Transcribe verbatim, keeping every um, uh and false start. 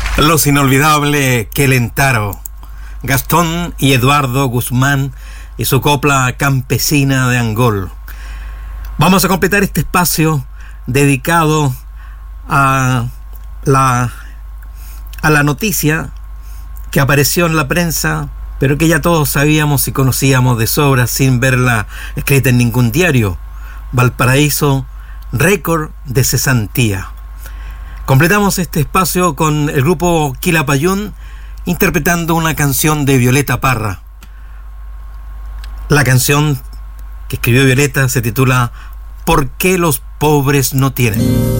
Los inolvidables Quelentaro, Gastón y Eduardo Guzmán y su copla campesina de Angol. Vamos a completar este espacio dedicado a la, a la noticia que apareció en la prensa, pero que ya todos sabíamos y conocíamos de sobra sin verla escrita en ningún diario. Valparaíso, récord de cesantía. Completamos este espacio con el grupo Quilapayún interpretando una canción de Violeta Parra. La canción que escribió Violeta se titula ¿Por qué los pobres no tienen?